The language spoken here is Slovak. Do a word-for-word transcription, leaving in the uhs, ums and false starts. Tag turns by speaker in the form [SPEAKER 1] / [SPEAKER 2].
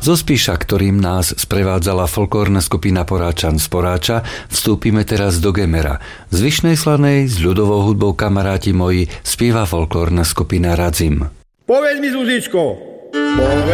[SPEAKER 1] Zo Spiša, ktorým nás sprevádzala folklórna skupina Poráčan z Poráča, vstúpime teraz do Gemera. Z Vyšnej Slanej s ľudovou hudbou Kamaráti moji spieva folklórna skupina Radzim.
[SPEAKER 2] Povedz mi, Zuzičko,